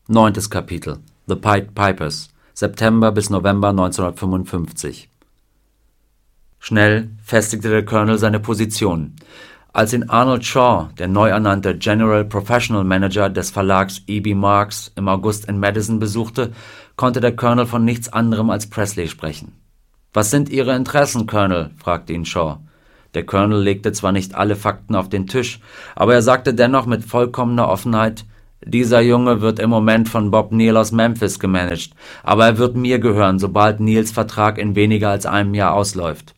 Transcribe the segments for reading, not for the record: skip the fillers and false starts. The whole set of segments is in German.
9. Kapitel The Pied Pipers, September bis November 1955. Schnell festigte der Colonel seine Position. Als ihn Arnold Shaw, der neu ernannte General Professional Manager des Verlags E.B. Marks, im August in Madison besuchte, konnte der Colonel von nichts anderem als Presley sprechen. »Was sind Ihre Interessen, Colonel?« fragte ihn Shaw. Der Colonel legte zwar nicht alle Fakten auf den Tisch, aber er sagte dennoch mit vollkommener Offenheit: »Dieser Junge wird im Moment von Bob Neal aus Memphis gemanagt, aber er wird mir gehören, sobald Neals Vertrag in weniger als einem Jahr ausläuft.«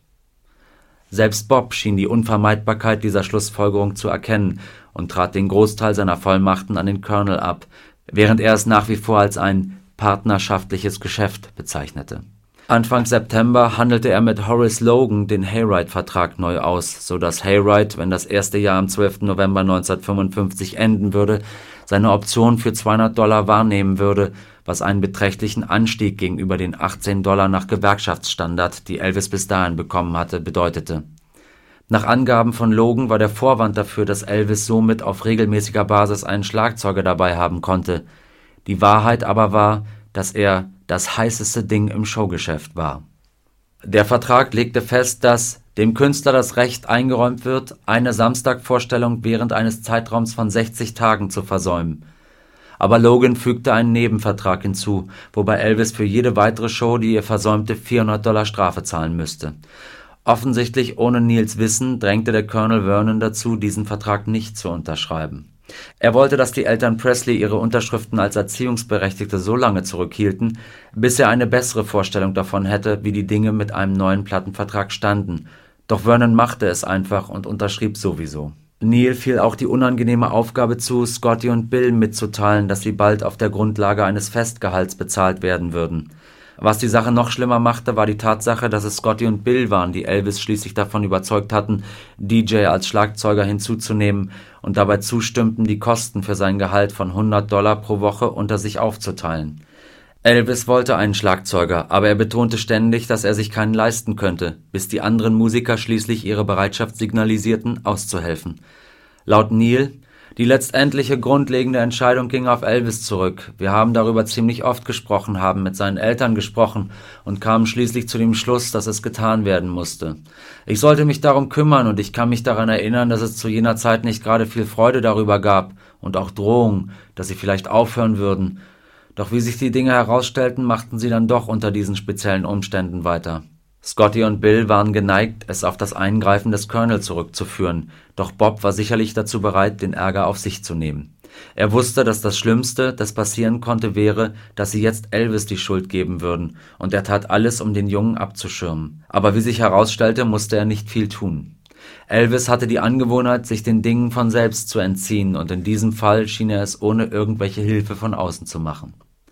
Selbst Bob schien die Unvermeidbarkeit dieser Schlussfolgerung zu erkennen und trat den Großteil seiner Vollmachten an den Colonel ab, während er es nach wie vor als ein partnerschaftliches Geschäft bezeichnete. Anfang September handelte er mit Horace Logan den Hayride-Vertrag neu aus, sodass Hayride, wenn das erste Jahr am 12. November 1955 enden würde, seine Option für $200 wahrnehmen würde, was einen beträchtlichen Anstieg gegenüber den $18 nach Gewerkschaftsstandard, die Elvis bis dahin bekommen hatte, bedeutete. Nach Angaben von Logan war der Vorwand dafür, dass Elvis somit auf regelmäßiger Basis einen Schlagzeuger dabei haben konnte. Die Wahrheit aber war, dass er das heißeste Ding im Showgeschäft war. Der Vertrag legte fest, dass dem Künstler das Recht eingeräumt wird, eine Samstagvorstellung während eines Zeitraums von 60 Tagen zu versäumen. Aber Logan fügte einen Nebenvertrag hinzu, wobei Elvis für jede weitere Show, die er versäumte, $400 Strafe zahlen müsste. Offensichtlich ohne Neals Wissen drängte der Colonel Vernon dazu, diesen Vertrag nicht zu unterschreiben. Er wollte, dass die Eltern Presley ihre Unterschriften als Erziehungsberechtigte so lange zurückhielten, bis er eine bessere Vorstellung davon hätte, wie die Dinge mit einem neuen Plattenvertrag standen. Doch Vernon machte es einfach und unterschrieb sowieso. Neal fiel auch die unangenehme Aufgabe zu, Scotty und Bill mitzuteilen, dass sie bald auf der Grundlage eines Festgehalts bezahlt werden würden. Was die Sache noch schlimmer machte, war die Tatsache, dass es Scotty und Bill waren, die Elvis schließlich davon überzeugt hatten, DJ als Schlagzeuger hinzuzunehmen und dabei zustimmten, die Kosten für sein Gehalt von $100 pro Woche unter sich aufzuteilen. Elvis wollte einen Schlagzeuger, aber er betonte ständig, dass er sich keinen leisten könnte, bis die anderen Musiker schließlich ihre Bereitschaft signalisierten, auszuhelfen. Laut Neal: Die letztendliche grundlegende Entscheidung ging auf Elvis zurück. Wir haben darüber ziemlich oft gesprochen, haben mit seinen Eltern gesprochen und kamen schließlich zu dem Schluss, dass es getan werden musste. Ich sollte mich darum kümmern und ich kann mich daran erinnern, dass es zu jener Zeit nicht gerade viel Freude darüber gab und auch Drohungen, dass sie vielleicht aufhören würden. Doch wie sich die Dinge herausstellten, machten sie dann doch unter diesen speziellen Umständen weiter. Scotty und Bill waren geneigt, es auf das Eingreifen des Colonel zurückzuführen, doch Bob war sicherlich dazu bereit, den Ärger auf sich zu nehmen. Er wusste, dass das Schlimmste, das passieren konnte, wäre, dass sie jetzt Elvis die Schuld geben würden, und er tat alles, um den Jungen abzuschirmen. Aber wie sich herausstellte, musste er nicht viel tun. Elvis hatte die Angewohnheit, sich den Dingen von selbst zu entziehen, und in diesem Fall schien er es ohne irgendwelche Hilfe von außen zu machen.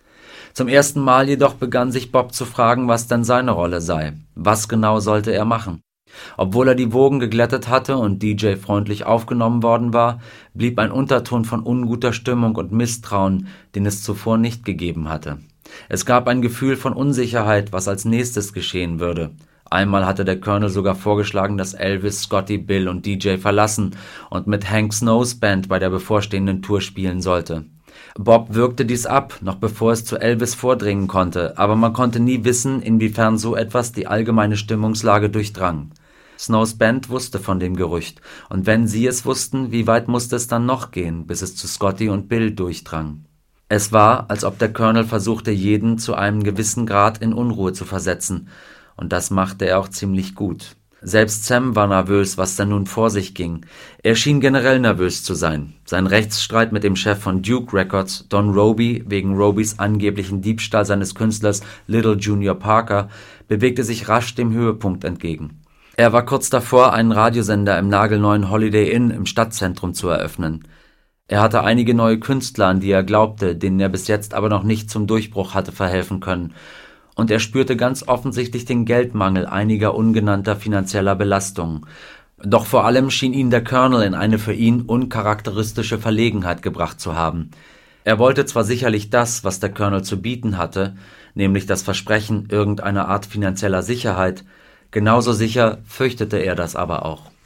Zum ersten Mal jedoch begann sich Bob zu fragen, was denn seine Rolle sei. Was genau sollte er machen? Obwohl er die Wogen geglättet hatte und DJ freundlich aufgenommen worden war, blieb ein Unterton von unguter Stimmung und Misstrauen, den es zuvor nicht gegeben hatte. Es gab ein Gefühl von Unsicherheit, was als nächstes geschehen würde. Einmal hatte der Colonel sogar vorgeschlagen, dass Elvis, Scotty, Bill und DJ verlassen und mit Hank Snows Band bei der bevorstehenden Tour spielen sollte. Bob würgte dies ab, noch bevor es zu Elvis vordringen konnte, aber man konnte nie wissen, inwiefern so etwas die allgemeine Stimmungslage durchdrang. Snows Band wusste von dem Gerücht, und wenn sie es wussten, wie weit musste es dann noch gehen, bis es zu Scotty und Bill durchdrang? Es war, als ob der Colonel versuchte, jeden zu einem gewissen Grad in Unruhe zu versetzen, und das machte er auch ziemlich gut. Selbst Sam war nervös, was denn nun vor sich ging. Er schien generell nervös zu sein. Sein Rechtsstreit mit dem Chef von Duke Records, Don Robey, wegen Robys angeblichen Diebstahl seines Künstlers Little Junior Parker, bewegte sich rasch dem Höhepunkt entgegen. Er war kurz davor, einen Radiosender im nagelneuen Holiday Inn im Stadtzentrum zu eröffnen. Er hatte einige neue Künstler, an die er glaubte, denen er bis jetzt aber noch nicht zum Durchbruch hatte verhelfen können. Und er spürte ganz offensichtlich den Geldmangel einiger ungenannter finanzieller Belastungen. Doch vor allem schien ihn der Colonel in eine für ihn uncharakteristische Verlegenheit gebracht zu haben. Er wollte zwar sicherlich das, was der Colonel zu bieten hatte, nämlich das Versprechen irgendeiner Art finanzieller Sicherheit, genauso sicher fürchtete er das aber auch.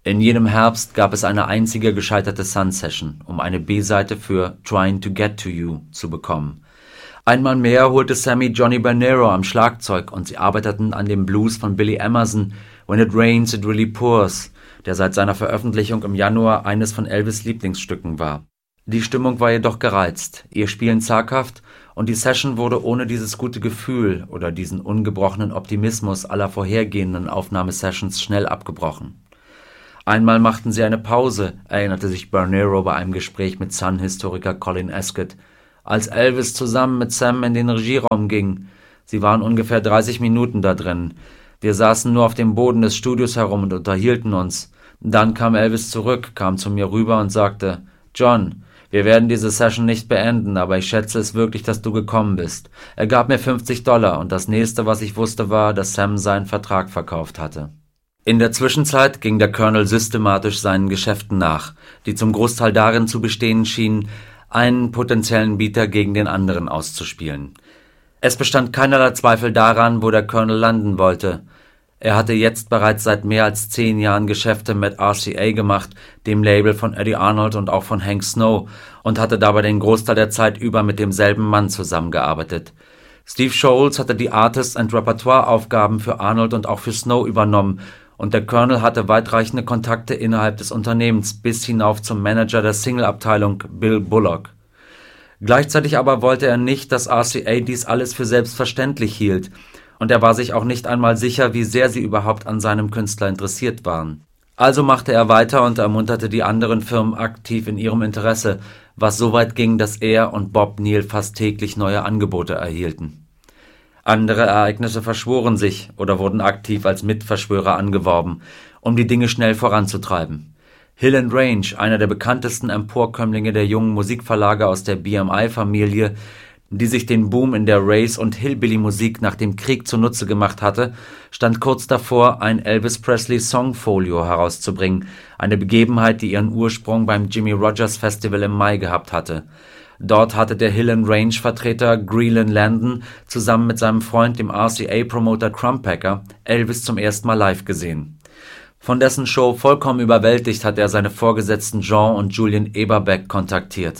In jenem Herbst gab es eine einzige gescheiterte Sun-Session, um eine B-Seite für Trying to Get to You zu bekommen. Einmal mehr holte Sammy Johnny Bernero am Schlagzeug und sie arbeiteten an dem Blues von Billy Emerson, When It Rains It Really Pours, der seit seiner Veröffentlichung im Januar eines von Elvis' Lieblingsstücken war. Die Stimmung war jedoch gereizt, ihr Spielen zaghaft und die Session wurde ohne dieses gute Gefühl oder diesen ungebrochenen Optimismus aller vorhergehenden Aufnahmesessions schnell abgebrochen. Einmal machten sie eine Pause, erinnerte sich Bernero bei einem Gespräch mit Sun-Historiker Colin Ascott, als Elvis zusammen mit Sam in den Regieraum ging. Sie waren ungefähr 30 Minuten da drin. Wir saßen nur auf dem Boden des Studios herum und unterhielten uns. Dann kam Elvis zurück, kam zu mir rüber und sagte, »John, wir werden diese Session nicht beenden, aber ich schätze es wirklich, dass du gekommen bist.« Er gab mir $50 und das nächste, was ich wusste, war, dass Sam seinen Vertrag verkauft hatte. In der Zwischenzeit ging der Colonel systematisch seinen Geschäften nach, die zum Großteil darin zu bestehen schienen, einen potenziellen Bieter gegen den anderen auszuspielen. Es bestand keinerlei Zweifel daran, wo der Colonel landen wollte. Er hatte jetzt bereits seit mehr als 10 Jahren Geschäfte mit RCA gemacht, dem Label von Eddie Arnold und auch von Hank Snow, und hatte dabei den Großteil der Zeit über mit demselben Mann zusammengearbeitet. Steve Sholes hatte die Artist- and Repertoire-Aufgaben für Arnold und auch für Snow übernommen, und der Colonel hatte weitreichende Kontakte innerhalb des Unternehmens bis hinauf zum Manager der Single-Abteilung, Bill Bullock. Gleichzeitig aber wollte er nicht, dass RCA dies alles für selbstverständlich hielt, und er war sich auch nicht einmal sicher, wie sehr sie überhaupt an seinem Künstler interessiert waren. Also machte er weiter und ermunterte die anderen Firmen aktiv in ihrem Interesse, was so weit ging, dass er und Bob Neal fast täglich neue Angebote erhielten. Andere Ereignisse verschworen sich oder wurden aktiv als Mitverschwörer angeworben, um die Dinge schnell voranzutreiben. Hill and Range, einer der bekanntesten Emporkömmlinge der jungen Musikverlage aus der BMI-Familie, die sich den Boom in der Race- und Hillbilly-Musik nach dem Krieg zunutze gemacht hatte, stand kurz davor, ein Elvis Presley Songfolio herauszubringen, eine Begebenheit, die ihren Ursprung beim Jimmy Rogers Festival im Mai gehabt hatte. Dort hatte der Hill and Range Vertreter Greelyn Landon zusammen mit seinem Freund, dem RCA-Promoter Crumpacker, Elvis zum ersten Mal live gesehen. Von dessen Show vollkommen überwältigt hat er seine Vorgesetzten Jean und Julian Eberbeck kontaktiert.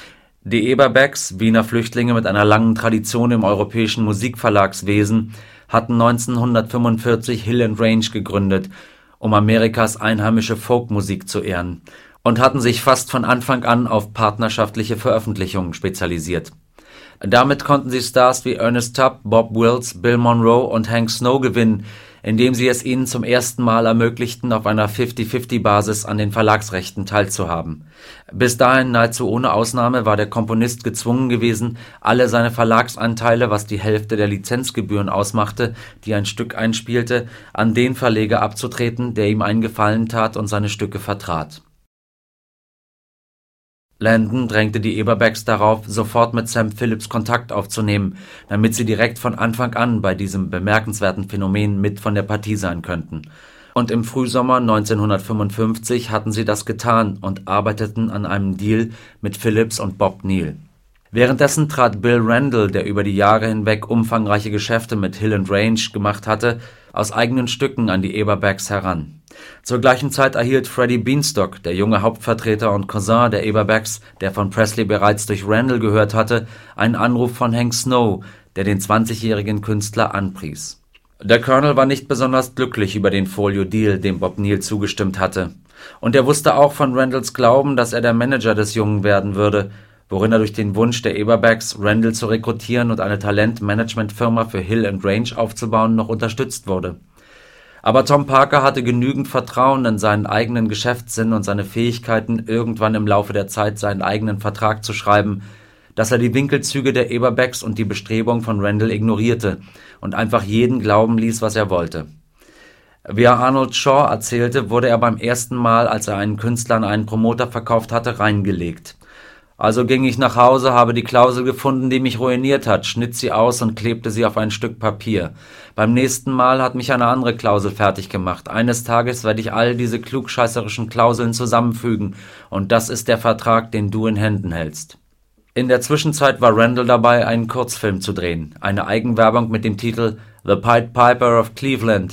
Die Eberbecks, Wiener Flüchtlinge mit einer langen Tradition im europäischen Musikverlagswesen, hatten 1945 Hill and Range gegründet, um Amerikas einheimische Folkmusik zu ehren, und hatten sich fast von Anfang an auf partnerschaftliche Veröffentlichungen spezialisiert. Damit konnten sie Stars wie Ernest Tubb, Bob Wills, Bill Monroe und Hank Snow gewinnen, indem sie es ihnen zum ersten Mal ermöglichten, auf einer 50-50-Basis an den Verlagsrechten teilzuhaben. Bis dahin nahezu ohne Ausnahme war der Komponist gezwungen gewesen, alle seine Verlagsanteile, was die Hälfte der Lizenzgebühren ausmachte, die ein Stück einspielte, an den Verleger abzutreten, der ihm einen Gefallen tat und seine Stücke vertrat. Landon drängte die Eberbecks darauf, sofort mit Sam Phillips Kontakt aufzunehmen, damit sie direkt von Anfang an bei diesem bemerkenswerten Phänomen mit von der Partie sein könnten. Und im Frühsommer 1955 hatten sie das getan und arbeiteten an einem Deal mit Phillips und Bob Neal. Währenddessen trat Bill Randall, der über die Jahre hinweg umfangreiche Geschäfte mit Hill and Range gemacht hatte, aus eigenen Stücken an die Eberbecks heran. Zur gleichen Zeit erhielt Freddie Beanstalk, der junge Hauptvertreter und Cousin der Eberbecks, der von Presley bereits durch Randall gehört hatte, einen Anruf von Hank Snow, der den 20-jährigen Künstler anpries. Der Colonel war nicht besonders glücklich über den Folio-Deal, dem Bob Neal zugestimmt hatte. Und er wusste auch von Randalls Glauben, dass er der Manager des Jungen werden würde, worin er durch den Wunsch der Eberbecks, Randall zu rekrutieren und eine Talentmanagementfirma für Hill and Range aufzubauen, noch unterstützt wurde. Aber Tom Parker hatte genügend Vertrauen in seinen eigenen Geschäftssinn und seine Fähigkeiten, irgendwann im Laufe der Zeit seinen eigenen Vertrag zu schreiben, dass er die Winkelzüge der Eberbecks und die Bestrebung von Randall ignorierte und einfach jeden glauben ließ, was er wollte. Wie er Arnold Shaw erzählte, wurde er beim ersten Mal, als er einen Künstler an einen Promoter verkauft hatte, reingelegt. Also ging ich nach Hause, habe die Klausel gefunden, die mich ruiniert hat, schnitt sie aus und klebte sie auf ein Stück Papier. Beim nächsten Mal hat mich eine andere Klausel fertig gemacht. Eines Tages werde ich all diese klugscheißerischen Klauseln zusammenfügen, und das ist der Vertrag, den du in Händen hältst. In der Zwischenzeit war Randall dabei, einen Kurzfilm zu drehen, eine Eigenwerbung mit dem Titel The Pied Piper of Cleveland,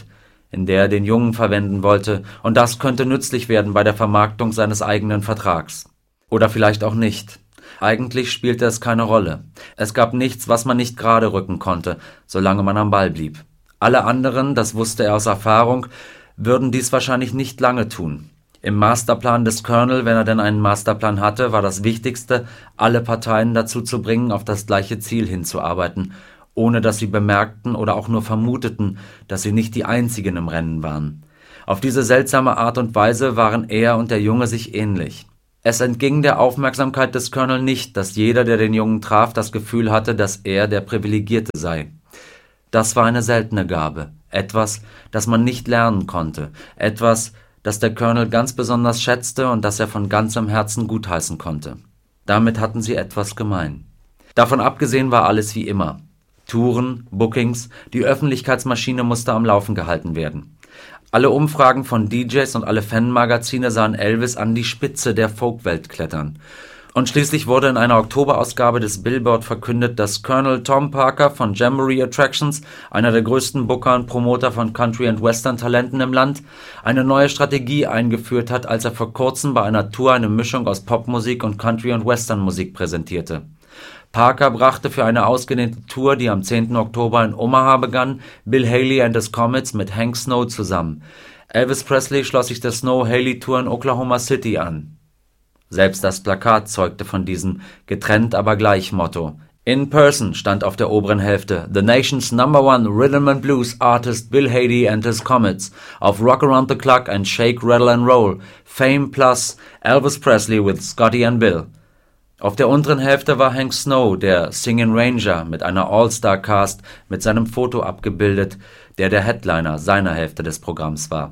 in der er den Jungen verwenden wollte, und das könnte nützlich werden bei der Vermarktung seines eigenen Vertrags. Oder vielleicht auch nicht. Eigentlich spielte es keine Rolle. Es gab nichts, was man nicht gerade rücken konnte, solange man am Ball blieb. Alle anderen, das wusste er aus Erfahrung, würden dies wahrscheinlich nicht lange tun. Im Masterplan des Colonel, wenn er denn einen Masterplan hatte, war das Wichtigste, alle Parteien dazu zu bringen, auf das gleiche Ziel hinzuarbeiten, ohne dass sie bemerkten oder auch nur vermuteten, dass sie nicht die einzigen im Rennen waren. Auf diese seltsame Art und Weise waren er und der Junge sich ähnlich. Es entging der Aufmerksamkeit des Colonel nicht, dass jeder, der den Jungen traf, das Gefühl hatte, dass er der Privilegierte sei. Das war eine seltene Gabe, etwas, das man nicht lernen konnte, etwas, das der Colonel ganz besonders schätzte und das er von ganzem Herzen gutheißen konnte. Damit hatten sie etwas gemein. Davon abgesehen war alles wie immer. Touren, Bookings, die Öffentlichkeitsmaschine musste am Laufen gehalten werden. Alle Umfragen von DJs und alle Fanmagazine sahen Elvis an die Spitze der Folkwelt klettern. Und schließlich wurde in einer Oktoberausgabe des Billboard verkündet, dass Colonel Tom Parker von Jamboree Attractions, einer der größten Booker und Promoter von Country- und Western-Talenten im Land, eine neue Strategie eingeführt hat, als er vor kurzem bei einer Tour eine Mischung aus Popmusik und Country- und Western-Musik präsentierte. Parker brachte für eine ausgedehnte Tour, die am 10. Oktober in Omaha begann, Bill Haley and his Comets mit Hank Snow zusammen. Elvis Presley schloss sich der Snow-Haley-Tour in Oklahoma City an. Selbst das Plakat zeugte von diesem Getrennt-aber-gleich-Motto. In person stand auf der oberen Hälfte The Nation's #1 Rhythm and Blues Artist Bill Haley and his Comets auf Rock Around the Clock and Shake, Rattle and Roll. Fame plus Elvis Presley with Scotty and Bill. Auf der unteren Hälfte war Hank Snow, der Singin' Ranger, mit einer All-Star-Cast mit seinem Foto abgebildet, der Headliner seiner Hälfte des Programms war.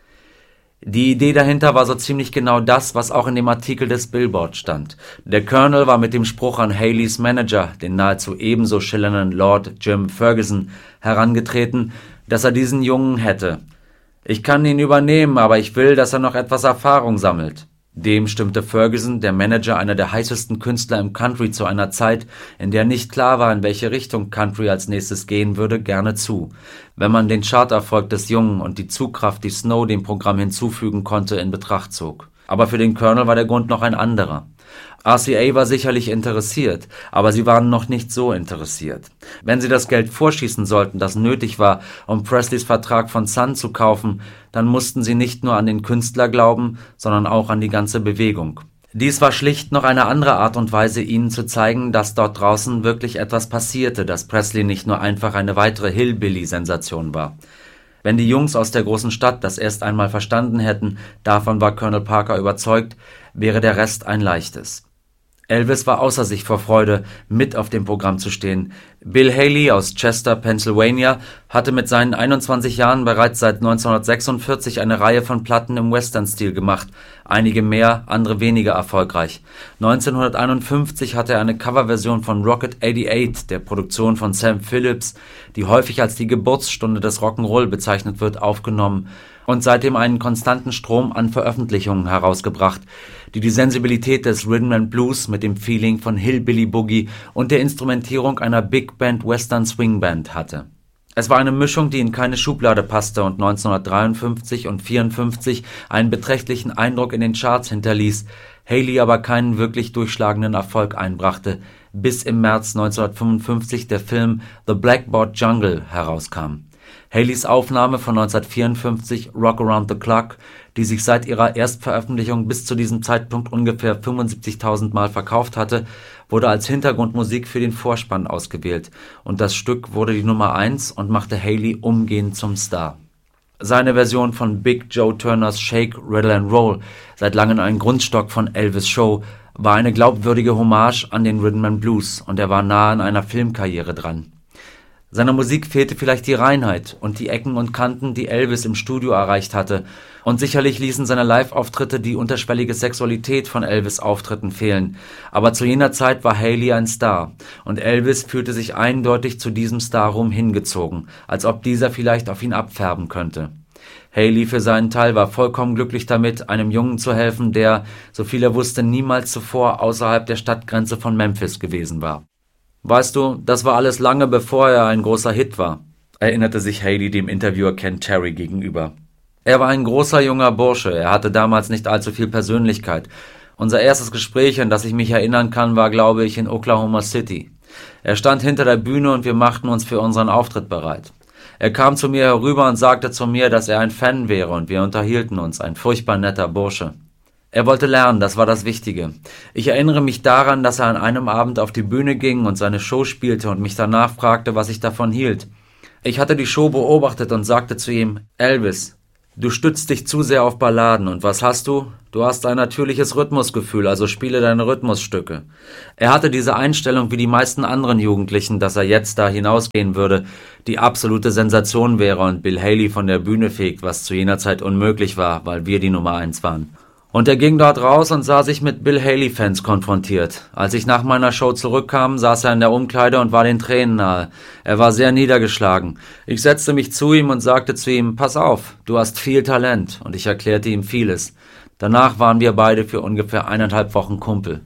Die Idee dahinter war so ziemlich genau das, was auch in dem Artikel des Billboard stand. Der Colonel war mit dem Spruch an Haleys Manager, den nahezu ebenso schillernden Lord Jim Ferguson, herangetreten, dass er diesen Jungen hätte. Ich kann ihn übernehmen, aber ich will, dass er noch etwas Erfahrung sammelt. Dem stimmte Ferguson, der Manager einer der heißesten Künstler im Country zu einer Zeit, in der nicht klar war, in welche Richtung Country als nächstes gehen würde, gerne zu, wenn man den Charterfolg des Jungen und die Zugkraft, die Snow dem Programm hinzufügen konnte, in Betracht zog. Aber für den Colonel war der Grund noch ein anderer. RCA war sicherlich interessiert, aber sie waren noch nicht so interessiert. Wenn sie das Geld vorschießen sollten, das nötig war, um Presleys Vertrag von Sun zu kaufen, dann mussten sie nicht nur an den Künstler glauben, sondern auch an die ganze Bewegung. Dies war schlicht noch eine andere Art und Weise, ihnen zu zeigen, dass dort draußen wirklich etwas passierte, dass Presley nicht nur einfach eine weitere Hillbilly-Sensation war. Wenn die Jungs aus der großen Stadt das erst einmal verstanden hätten, davon war Colonel Parker überzeugt, wäre der Rest ein leichtes. Elvis war außer sich vor Freude, mit auf dem Programm zu stehen. Bill Haley aus Chester, Pennsylvania, hatte mit seinen 21 Jahren bereits seit 1946 eine Reihe von Platten im Western-Stil gemacht, einige mehr, andere weniger erfolgreich. 1951 hatte er eine Coverversion von Rocket 88, der Produktion von Sam Phillips, die häufig als die Geburtsstunde des Rock'n'Roll bezeichnet wird, aufgenommen und seitdem einen konstanten Strom an Veröffentlichungen herausgebracht, die Sensibilität des Rhythm and Blues mit dem Feeling von Hillbilly Boogie und der Instrumentierung einer Big Band Western Swing Band hatte. Es war eine Mischung, die in keine Schublade passte und 1953 und 54 einen beträchtlichen Eindruck in den Charts hinterließ, Haley aber keinen wirklich durchschlagenden Erfolg einbrachte, bis im März 1955 der Film The Blackboard Jungle herauskam. Haleys Aufnahme von 1954, Rock Around the Clock, die sich seit ihrer Erstveröffentlichung bis zu diesem Zeitpunkt ungefähr 75.000 Mal verkauft hatte, wurde als Hintergrundmusik für den Vorspann ausgewählt, und das Stück wurde die Nummer 1 und machte Haley umgehend zum Star. Seine Version von Big Joe Turners Shake, Rattle and Roll, seit langem ein Grundstock von Elvis' Show, war eine glaubwürdige Hommage an den Rhythm and Blues, und er war nahe an einer Filmkarriere dran. Seiner Musik fehlte vielleicht die Reinheit und die Ecken und Kanten, die Elvis im Studio erreicht hatte, und sicherlich ließen seine Live-Auftritte die unterschwellige Sexualität von Elvis' Auftritten fehlen, aber zu jener Zeit war Haley ein Star, und Elvis fühlte sich eindeutig zu diesem Starruhm hingezogen, als ob dieser vielleicht auf ihn abfärben könnte. Haley für seinen Teil war vollkommen glücklich damit, einem Jungen zu helfen, der, so viel er wusste, niemals zuvor außerhalb der Stadtgrenze von Memphis gewesen war. Weißt du, das war alles lange bevor er ein großer Hit war. erinnerte sich Haley dem Interviewer Ken Terry gegenüber. Er war ein großer junger Bursche, er hatte damals nicht allzu viel Persönlichkeit. Unser erstes Gespräch, an das ich mich erinnern kann, war, glaube ich, in Oklahoma City. Er stand hinter der Bühne und wir machten uns für unseren Auftritt bereit. Er kam zu mir herüber und sagte zu mir, dass er ein Fan wäre und wir unterhielten uns, ein furchtbar netter Bursche. Er wollte lernen, das war das Wichtige. Ich erinnere mich daran, dass er an einem Abend auf die Bühne ging und seine Show spielte und mich danach fragte, was ich davon hielt. Ich hatte die Show beobachtet und sagte zu ihm, Elvis, du stützt dich zu sehr auf Balladen und was hast du? Du hast ein natürliches Rhythmusgefühl, also spiele deine Rhythmusstücke. Er hatte diese Einstellung wie die meisten anderen Jugendlichen, dass er jetzt da hinausgehen würde, die absolute Sensation wäre und Bill Haley von der Bühne fegt, was zu jener Zeit unmöglich war, weil wir die Nummer 1 waren. Und er ging dort raus und sah sich mit Bill Haley-Fans konfrontiert. Als ich nach meiner Show zurückkam, saß er in der Umkleide und war den Tränen nahe. Er war sehr niedergeschlagen. Ich setzte mich zu ihm und sagte zu ihm, pass auf, du hast viel Talent. Und ich erklärte ihm vieles. Danach waren wir beide für ungefähr 1,5 Wochen Kumpel.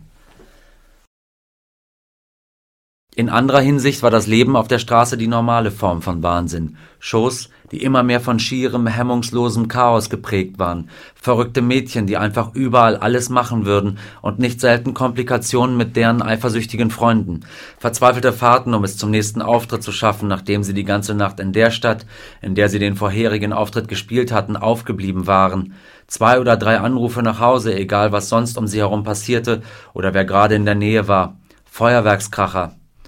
In anderer Hinsicht war das Leben auf der Straße die normale Form von Wahnsinn. Shows, die immer mehr von schierem, hemmungslosem Chaos geprägt waren. Verrückte Mädchen, die einfach überall alles machen würden und nicht selten Komplikationen mit deren eifersüchtigen Freunden. Verzweifelte Fahrten, um es zum nächsten Auftritt zu schaffen, nachdem sie die ganze Nacht in der Stadt, in der sie den vorherigen Auftritt gespielt hatten, aufgeblieben waren. 2 oder 3 Anrufe nach Hause, egal was sonst um sie herum passierte oder wer gerade in der Nähe war. Feuerwerkskracher.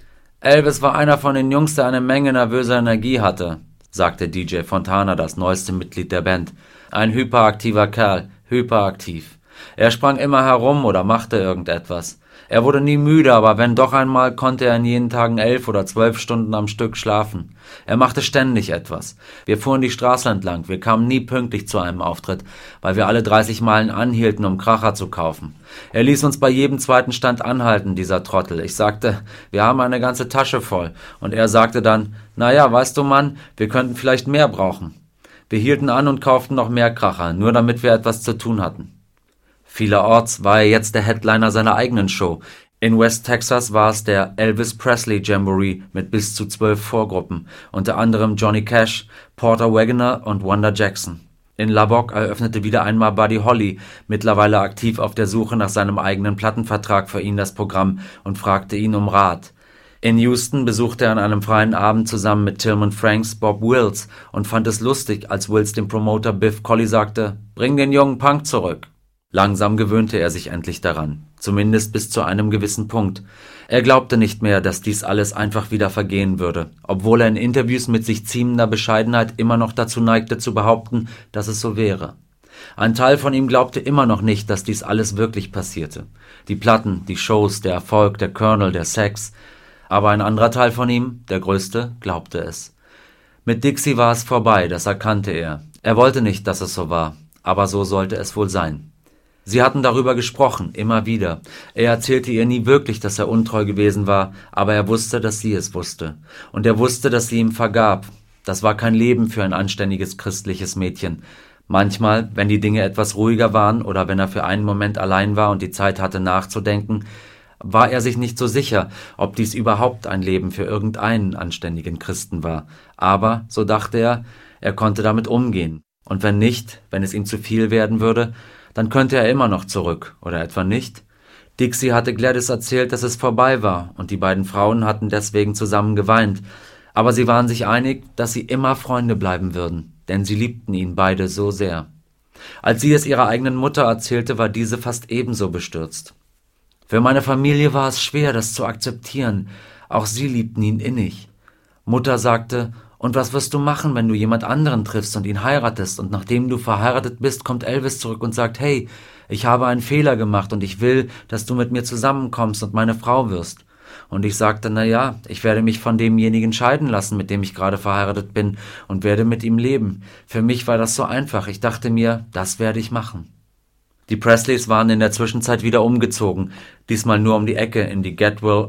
Elvis war einer von den Jungs, der eine Menge nervöser Energie hatte, sagte DJ Fontana, das neueste Mitglied der Band. Ein hyperaktiver Kerl, hyperaktiv. Er sprang immer herum oder machte irgendetwas. Er wurde nie müde, aber wenn doch einmal, konnte er in jeden Tagen 11 oder 12 Stunden am Stück schlafen. Er machte ständig etwas. Wir fuhren die Straße entlang, wir kamen nie pünktlich zu einem Auftritt, weil wir alle 30 Meilen anhielten, um Kracher zu kaufen. Er ließ uns bei jedem zweiten Stand anhalten, dieser Trottel. Ich sagte, wir haben eine ganze Tasche voll. Und er sagte dann, naja, weißt du Mann, wir könnten vielleicht mehr brauchen. Wir hielten an und kauften noch mehr Kracher, nur damit wir etwas zu tun hatten. Vielerorts war er jetzt der Headliner seiner eigenen Show. In West Texas war es der Elvis Presley Jamboree mit bis zu 12 Vorgruppen, unter anderem Johnny Cash, Porter Wagoner und Wanda Jackson. In Lubbock eröffnete wieder einmal Buddy Holly, mittlerweile aktiv auf der Suche nach seinem eigenen Plattenvertrag, für ihn das Programm und fragte ihn um Rat. In Houston besuchte er an einem freien Abend zusammen mit Tillman Franks Bob Wills und fand es lustig, als Wills dem Promoter Biff Colley sagte, »Bring den jungen Punk zurück.« Langsam gewöhnte er sich endlich daran, zumindest bis zu einem gewissen Punkt. Er glaubte nicht mehr, dass dies alles einfach wieder vergehen würde, obwohl er in Interviews mit sich ziemender Bescheidenheit immer noch dazu neigte zu behaupten, dass es so wäre. Ein Teil von ihm glaubte immer noch nicht, dass dies alles wirklich passierte. Die Platten, die Shows, der Erfolg, der Colonel, der Sex. Aber ein anderer Teil von ihm, der größte, glaubte es. Mit Dixie war es vorbei, das erkannte er. Er wollte nicht, dass es so war, aber so sollte es wohl sein. Sie hatten darüber gesprochen, immer wieder. Er erzählte ihr nie wirklich, dass er untreu gewesen war, aber er wusste, dass sie es wusste. Und er wusste, dass sie ihm vergab. Das war kein Leben für ein anständiges christliches Mädchen. Manchmal, wenn die Dinge etwas ruhiger waren oder wenn er für einen Moment allein war und die Zeit hatte nachzudenken, war er sich nicht so sicher, ob dies überhaupt ein Leben für irgendeinen anständigen Christen war. Aber, so dachte er konnte damit umgehen. Und wenn nicht, wenn es ihm zu viel werden würde, dann könnte er immer noch zurück, oder etwa nicht? Dixie hatte Gladys erzählt, dass es vorbei war, und die beiden Frauen hatten deswegen zusammen geweint. Aber sie waren sich einig, dass sie immer Freunde bleiben würden, denn sie liebten ihn beide so sehr. Als sie es ihrer eigenen Mutter erzählte, war diese fast ebenso bestürzt. Für meine Familie war es schwer, das zu akzeptieren. Auch sie liebten ihn innig. Mutter sagte, und was wirst du machen, wenn du jemand anderen triffst und ihn heiratest, und nachdem du verheiratet bist, kommt Elvis zurück und sagt, hey, ich habe einen Fehler gemacht und ich will, dass du mit mir zusammenkommst und meine Frau wirst. Und ich sagte, na ja, ich werde mich von demjenigen scheiden lassen, mit dem ich gerade verheiratet bin, und werde mit ihm leben. Für mich war das so einfach. Ich dachte mir, das werde ich machen. Die Presleys waren in der Zwischenzeit wieder umgezogen, diesmal nur um die Ecke in die Gatwell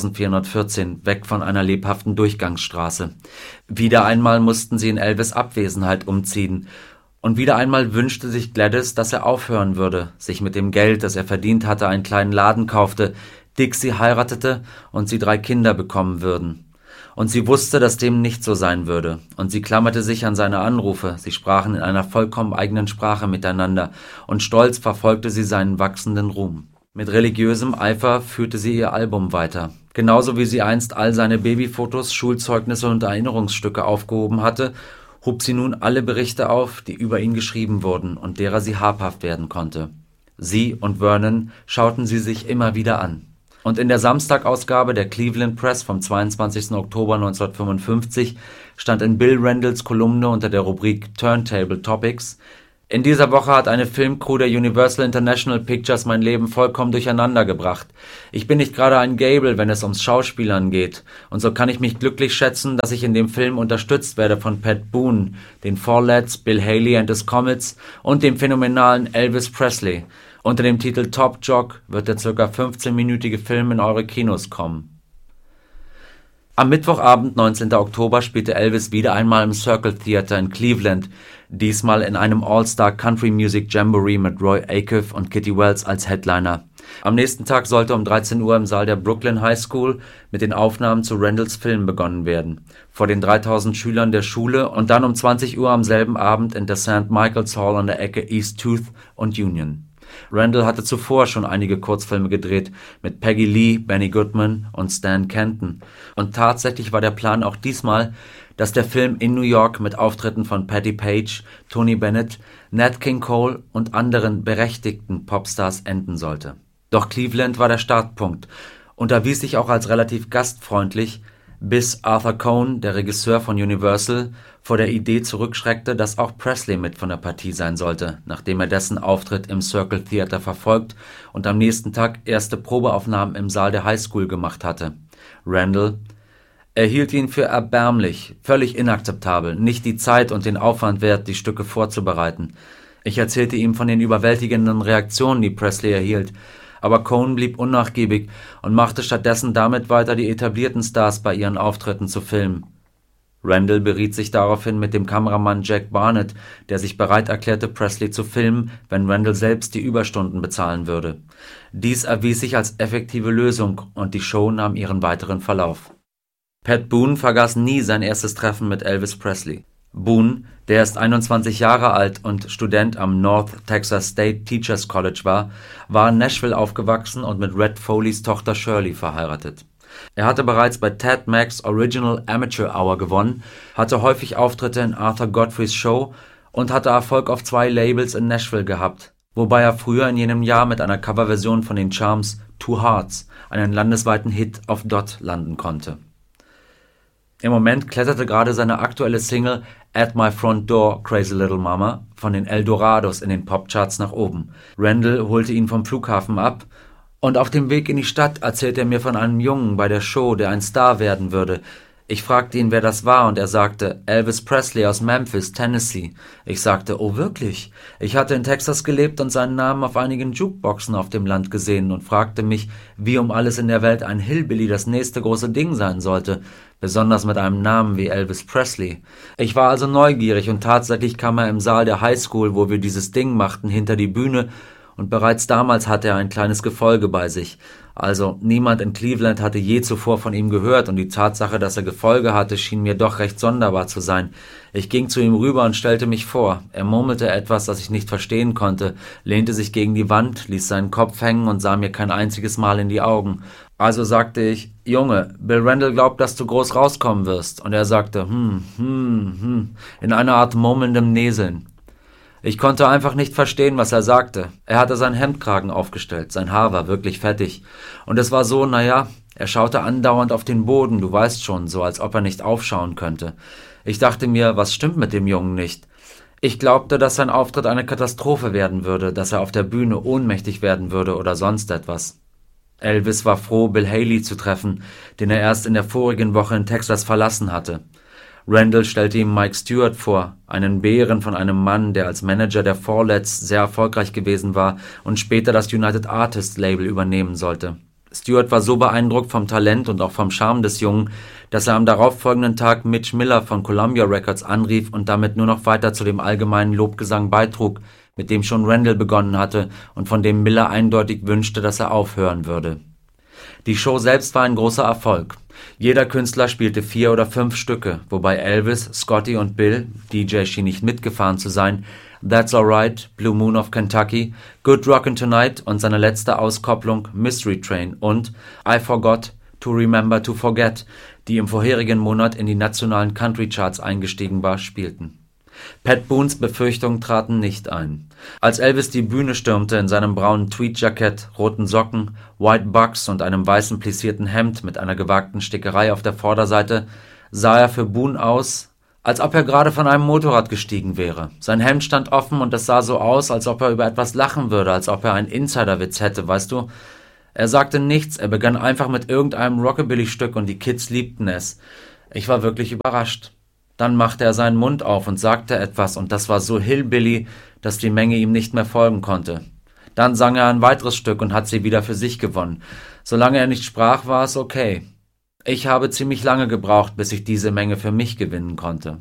1414, weg von einer lebhaften Durchgangsstraße. Wieder einmal mussten sie in Elvis' Abwesenheit umziehen. Und wieder einmal wünschte sich Gladys, dass er aufhören würde, sich mit dem Geld, das er verdient hatte, einen kleinen Laden kaufte, Dixie heiratete und sie 3 Kinder bekommen würden. Und sie wusste, dass dem nicht so sein würde. Und sie klammerte sich an seine Anrufe. Sie sprachen in einer vollkommen eigenen Sprache miteinander. Und stolz verfolgte sie seinen wachsenden Ruhm. Mit religiösem Eifer führte sie ihr Album weiter. Genauso wie sie einst all seine Babyfotos, Schulzeugnisse und Erinnerungsstücke aufgehoben hatte, hob sie nun alle Berichte auf, die über ihn geschrieben wurden und derer sie habhaft werden konnte. Sie und Vernon schauten sie sich immer wieder an. Und in der Samstagausgabe der Cleveland Press vom 22. Oktober 1955 stand in Bill Randalls Kolumne unter der Rubrik Turntable Topics: In dieser Woche hat eine Filmcrew der Universal International Pictures mein Leben vollkommen durcheinander gebracht. Ich bin nicht gerade ein Gable, wenn es ums Schauspielern geht. Und so kann ich mich glücklich schätzen, dass ich in dem Film unterstützt werde von Pat Boone, den Follets, Bill Haley and his Comets und dem phänomenalen Elvis Presley. Unter dem Titel Top Jock wird der ca. 15-minütige Film in eure Kinos kommen. Am Mittwochabend, 19. Oktober, spielte Elvis wieder einmal im Circle Theater in Cleveland, diesmal in einem All-Star Country Music Jamboree mit Roy Acuff und Kitty Wells als Headliner. Am nächsten Tag sollte um 13 Uhr im Saal der Brooklyn High School mit den Aufnahmen zu Randalls Film begonnen werden, vor den 3000 Schülern der Schule, und dann um 20 Uhr am selben Abend in der St. Michael's Hall an der Ecke East Tooth und Union. Randall hatte zuvor schon einige Kurzfilme gedreht, mit Peggy Lee, Benny Goodman und Stan Kenton. Und tatsächlich war der Plan auch diesmal, dass der Film in New York mit Auftritten von Patti Page, Tony Bennett, Nat King Cole und anderen berechtigten Popstars enden sollte. Doch Cleveland war der Startpunkt und erwies sich auch als relativ gastfreundlich, bis Arthur Cohn, der Regisseur von Universal, vor der Idee zurückschreckte, dass auch Presley mit von der Partie sein sollte, nachdem er dessen Auftritt im Circle Theater verfolgt und am nächsten Tag erste Probeaufnahmen im Saal der Highschool gemacht hatte. Randall: Er hielt ihn für erbärmlich, völlig inakzeptabel, nicht die Zeit und den Aufwand wert, die Stücke vorzubereiten. Ich erzählte ihm von den überwältigenden Reaktionen, die Presley erhielt, aber Cohn blieb unnachgiebig und machte stattdessen damit weiter, die etablierten Stars bei ihren Auftritten zu filmen. Randall beriet sich daraufhin mit dem Kameramann Jack Barnett, der sich bereit erklärte, Presley zu filmen, wenn Randall selbst die Überstunden bezahlen würde. Dies erwies sich als effektive Lösung und die Show nahm ihren weiteren Verlauf. Pat Boone vergaß nie sein erstes Treffen mit Elvis Presley. Boone, der erst 21 Jahre alt und Student am North Texas State Teachers College war in Nashville aufgewachsen und mit Red Foleys Tochter Shirley verheiratet. Er hatte bereits bei Ted Mack's Original Amateur Hour gewonnen, hatte häufig Auftritte in Arthur Godfreys Show und hatte Erfolg auf 2 Labels in Nashville gehabt, wobei er früher in jenem Jahr mit einer Coverversion von den Charms Two Hearts, einen landesweiten Hit, auf Dot landen konnte. Im Moment kletterte gerade seine aktuelle Single At My Front Door, Crazy Little Mama von den Eldorados in den Popcharts nach oben. Randall holte ihn vom Flughafen ab und auf dem Weg in die Stadt erzählte er mir von einem Jungen bei der Show, der ein Star werden würde. Ich fragte ihn, wer das war, und er sagte, Elvis Presley aus Memphis, Tennessee. Ich sagte, oh wirklich? Ich hatte in Texas gelebt und seinen Namen auf einigen Jukeboxen auf dem Land gesehen und fragte mich, wie um alles in der Welt ein Hillbilly das nächste große Ding sein sollte, besonders mit einem Namen wie Elvis Presley. Ich war also neugierig und tatsächlich kam er im Saal der Highschool, wo wir dieses Ding machten, hinter die Bühne, und bereits damals hatte er ein kleines Gefolge bei sich. Also niemand in Cleveland hatte je zuvor von ihm gehört, und die Tatsache, dass er Gefolge hatte, schien mir doch recht sonderbar zu sein. Ich ging zu ihm rüber und stellte mich vor. Er murmelte etwas, das ich nicht verstehen konnte, lehnte sich gegen die Wand, ließ seinen Kopf hängen und sah mir kein einziges Mal in die Augen. Also sagte ich, Junge, Bill Randall glaubt, dass du groß rauskommen wirst. Und er sagte, in einer Art murmelndem Näseln. Ich konnte einfach nicht verstehen, was er sagte. Er hatte seinen Hemdkragen aufgestellt, sein Haar war wirklich fettig. Und es war so, er schaute andauernd auf den Boden, du weißt schon, so als ob er nicht aufschauen könnte. Ich dachte mir, was stimmt mit dem Jungen nicht? Ich glaubte, dass sein Auftritt eine Katastrophe werden würde, dass er auf der Bühne ohnmächtig werden würde oder sonst etwas. Elvis war froh, Bill Haley zu treffen, den er erst in der vorigen Woche in Texas verlassen hatte. Randall stellte ihm Mike Stewart vor, einen Bären von einem Mann, der als Manager der Follets sehr erfolgreich gewesen war und später das United Artists Label übernehmen sollte. Stewart war so beeindruckt vom Talent und auch vom Charme des Jungen, dass er am darauffolgenden Tag Mitch Miller von Columbia Records anrief und damit nur noch weiter zu dem allgemeinen Lobgesang beitrug, mit dem schon Randall begonnen hatte und von dem Miller eindeutig wünschte, dass er aufhören würde. Die Show selbst war ein großer Erfolg. Jeder Künstler spielte 4 oder 5 Stücke, wobei Elvis, Scotty und Bill, DJ schien nicht mitgefahren zu sein, That's Alright, Blue Moon of Kentucky, Good Rockin' Tonight und seine letzte Auskopplung Mystery Train und I Forgot to Remember to Forget, die im vorherigen Monat in die nationalen Country-Charts eingestiegen war, spielten. Pat Boones Befürchtungen traten nicht ein. Als Elvis die Bühne stürmte in seinem braunen Tweedjackett, roten Socken, White Bucks und einem weißen plissierten Hemd mit einer gewagten Stickerei auf der Vorderseite, sah er für Boone aus, als ob er gerade von einem Motorrad gestiegen wäre. Sein Hemd stand offen und es sah so aus, als ob er über etwas lachen würde, als ob er einen Insiderwitz hätte, weißt du? Er sagte nichts, er begann einfach mit irgendeinem Rockabilly-Stück und die Kids liebten es. Ich war wirklich überrascht. Dann machte er seinen Mund auf und sagte etwas und das war so Hillbilly, dass die Menge ihm nicht mehr folgen konnte. Dann sang er ein weiteres Stück und hat sie wieder für sich gewonnen. Solange er nicht sprach, war es okay. Ich habe ziemlich lange gebraucht, bis ich diese Menge für mich gewinnen konnte.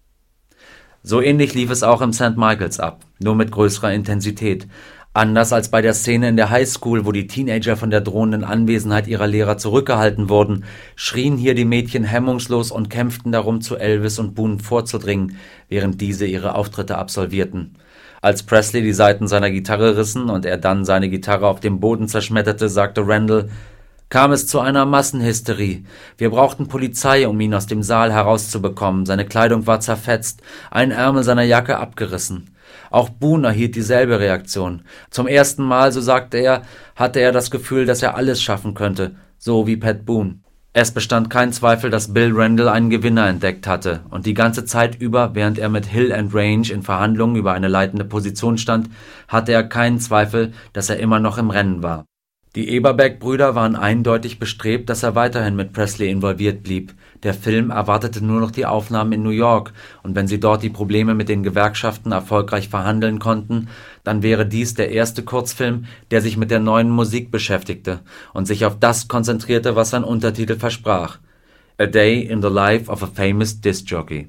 So ähnlich lief es auch im St. Michaels ab, nur mit größerer Intensität. Anders als bei der Szene in der Highschool, wo die Teenager von der drohenden Anwesenheit ihrer Lehrer zurückgehalten wurden, schrien hier die Mädchen hemmungslos und kämpften darum, zu Elvis und Boone vorzudringen, während diese ihre Auftritte absolvierten. Als Presley die Saiten seiner Gitarre rissen und er dann seine Gitarre auf dem Boden zerschmetterte, sagte Randall: Kam es zu einer Massenhysterie. Wir brauchten Polizei, um ihn aus dem Saal herauszubekommen. Seine Kleidung war zerfetzt, ein Ärmel seiner Jacke abgerissen. Auch Boone erhielt dieselbe Reaktion. Zum ersten Mal, so sagte er, hatte er das Gefühl, dass er alles schaffen könnte, so wie Pat Boone. Es bestand kein Zweifel, dass Bill Randall einen Gewinner entdeckt hatte, und die ganze Zeit über, während er mit Hill & Range in Verhandlungen über eine leitende Position stand, hatte er keinen Zweifel, dass er immer noch im Rennen war. Die Eberbeck-Brüder waren eindeutig bestrebt, dass er weiterhin mit Presley involviert blieb. Der Film erwartete nur noch die Aufnahmen in New York, und wenn sie dort die Probleme mit den Gewerkschaften erfolgreich verhandeln konnten, dann wäre dies der erste Kurzfilm, der sich mit der neuen Musik beschäftigte und sich auf das konzentrierte, was sein Untertitel versprach: A Day in the Life of a Famous Disc Jockey.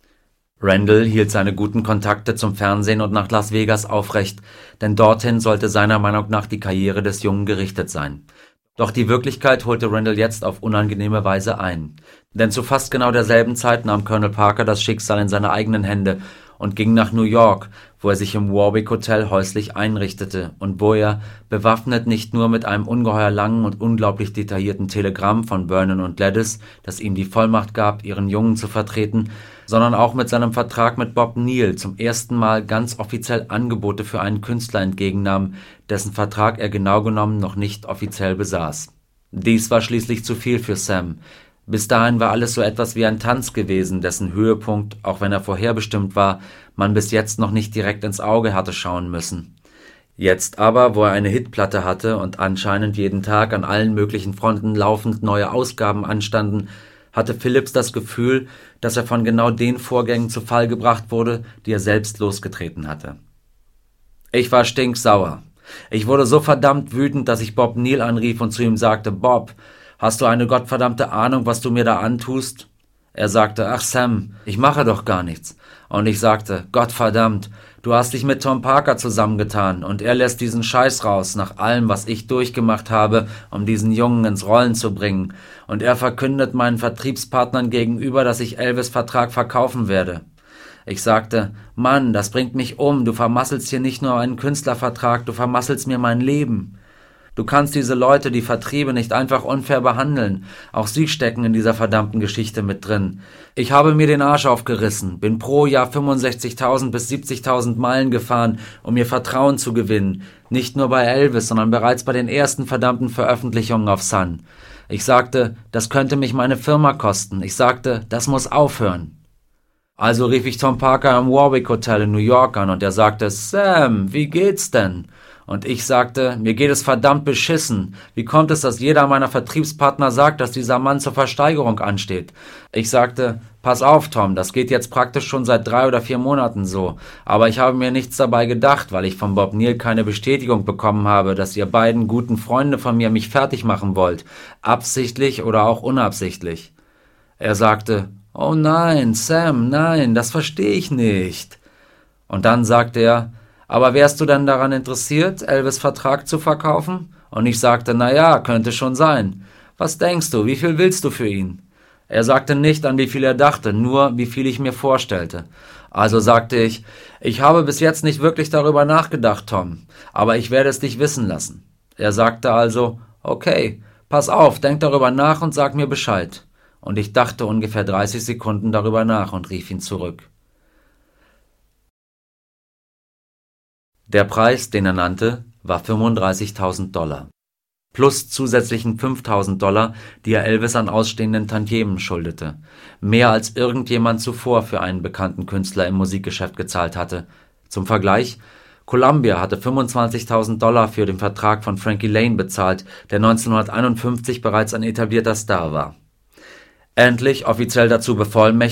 Randall hielt seine guten Kontakte zum Fernsehen und nach Las Vegas aufrecht, denn dorthin sollte seiner Meinung nach die Karriere des Jungen gerichtet sein. Doch die Wirklichkeit holte Randall jetzt auf unangenehme Weise ein. Denn zu fast genau derselben Zeit nahm Colonel Parker das Schicksal in seine eigenen Hände und ging nach New York, wo er sich im Warwick Hotel häuslich einrichtete und wo er, bewaffnet nicht nur mit einem ungeheuer langen und unglaublich detaillierten Telegramm von Vernon und Gladys, das ihm die Vollmacht gab, ihren Jungen zu vertreten, sondern auch mit seinem Vertrag mit Bob Neal zum ersten Mal ganz offiziell Angebote für einen Künstler entgegennahm, dessen Vertrag er genau genommen noch nicht offiziell besaß. Dies war schließlich zu viel für Sam. Bis dahin war alles so etwas wie ein Tanz gewesen, dessen Höhepunkt, auch wenn er vorherbestimmt war, man bis jetzt noch nicht direkt ins Auge hatte schauen müssen. Jetzt aber, wo er eine Hitplatte hatte und anscheinend jeden Tag an allen möglichen Fronten laufend neue Ausgaben anstanden, hatte Phillips das Gefühl, dass er von genau den Vorgängen zu Fall gebracht wurde, die er selbst losgetreten hatte. Ich war stinksauer. Ich wurde so verdammt wütend, dass ich Bob Neal anrief und zu ihm sagte: Bob, hast du eine gottverdammte Ahnung, was du mir da antust? Er sagte: Ach Sam, ich mache doch gar nichts. Und ich sagte: Gottverdammt, du hast dich mit Tom Parker zusammengetan und er lässt diesen Scheiß raus, nach allem, was ich durchgemacht habe, um diesen Jungen ins Rollen zu bringen. Und er verkündet meinen Vertriebspartnern gegenüber, dass ich Elvis' Vertrag verkaufen werde. Ich sagte: Mann, das bringt mich um, du vermasselst hier nicht nur einen Künstlervertrag, du vermasselst mir mein Leben. Du kannst diese Leute, die Vertriebe, nicht einfach unfair behandeln. Auch sie stecken in dieser verdammten Geschichte mit drin. Ich habe mir den Arsch aufgerissen, bin pro Jahr 65.000 bis 70.000 Meilen gefahren, um ihr Vertrauen zu gewinnen. Nicht nur bei Elvis, sondern bereits bei den ersten verdammten Veröffentlichungen auf Sun. Ich sagte, das könnte mich meine Firma kosten. Ich sagte, das muss aufhören. Also rief ich Tom Parker im Warwick Hotel in New York an und er sagte: Sam, wie geht's denn? Und ich sagte: Mir geht es verdammt beschissen. Wie kommt es, dass jeder meiner Vertriebspartner sagt, dass dieser Mann zur Versteigerung ansteht? Ich sagte: Pass auf, Tom, das geht jetzt praktisch schon seit 3 oder 4 Monaten so. Aber ich habe mir nichts dabei gedacht, weil ich von Bob Neal keine Bestätigung bekommen habe, dass ihr beiden guten Freunde von mir mich fertig machen wollt. Absichtlich oder auch unabsichtlich. Er sagte: Oh nein, Sam, nein, das verstehe ich nicht. Und dann sagte er: Aber wärst du denn daran interessiert, Elvis' Vertrag zu verkaufen? Und ich sagte, na ja, könnte schon sein. Was denkst du, wie viel willst du für ihn? Er sagte nicht, an wie viel er dachte, nur wie viel ich mir vorstellte. Also sagte ich habe bis jetzt nicht wirklich darüber nachgedacht, Tom, aber ich werde es dich wissen lassen. Er sagte also, okay, pass auf, denk darüber nach und sag mir Bescheid. Und ich dachte ungefähr 30 Sekunden darüber nach und rief ihn zurück. Der Preis, den er nannte, war $35.000. Plus zusätzlichen $5.000, die er Elvis an ausstehenden Tantiemen schuldete. Mehr als irgendjemand zuvor für einen bekannten Künstler im Musikgeschäft gezahlt hatte. Zum Vergleich, Columbia hatte $25.000 für den Vertrag von Frankie Laine bezahlt, der 1951 bereits ein etablierter Star war. Endlich offiziell dazu bevollmächtigt